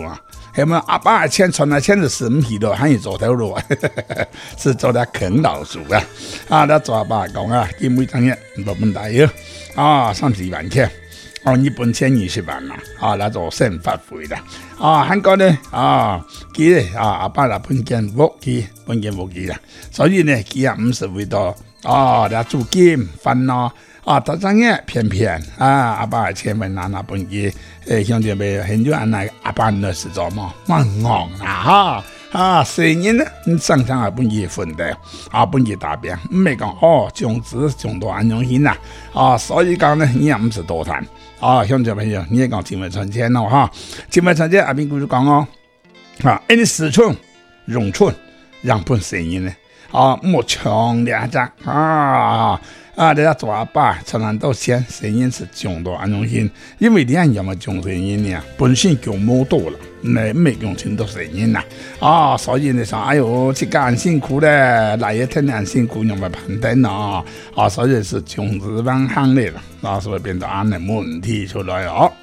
啊。那么阿爸的钱传来钱的神皮了，还有做头路啊，是做了啃老鼠啊。那做阿爸讲啊，佢每当日冇問題啊，30萬錢。日本錢20萬啦，那做先發揮啦。韓國呢佢咧阿爸啦本件武器啦，所以呢佢也50位多嚟租金分咯。到陣嘅偏偏阿爸嘅錢咪拿本嘅兄弟咪很多人嚟阿爸嘅時做嘛，蠻戇啦4年呢，常常本嘢分的本嘢大病，唔係講種子種到安用錢啦所以講呢，你也唔是多談兄弟朋友，你也講錢咪存錢咯錢咪存錢阿邊故事講你死寸容寸讓本4年呢莫強兩隻你要做阿爸，才能到錢4年是種到安用錢，因為你看有冇種4年呢，本身就冇多了。沒用錢到4年啦，所以你說，哎呦，這個很辛苦的，來一天很辛苦，用來盤點所以是種子幫行的了，所以變到安的問題出來